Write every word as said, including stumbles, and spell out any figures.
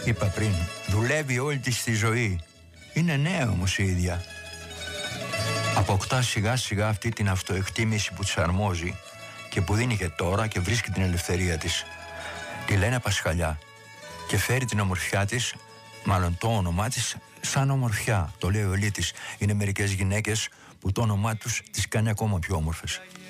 Είπα πριν, δουλεύει όλη της τη ζωή. Είναι νέα όμως η ίδια. Αποκτά σιγά σιγά αυτή την αυτοεκτίμηση που της αρμόζει και που δίνει και τώρα και βρίσκει την ελευθερία της. Τη λένε Πασχαλιά και φέρει την ομορφιά της, μάλλον το όνομά της, σαν ομορφιά. Το λέει ο Ελίτης. Είναι μερικές γυναίκες που το όνομά τους τις κάνει ακόμα πιο όμορφες.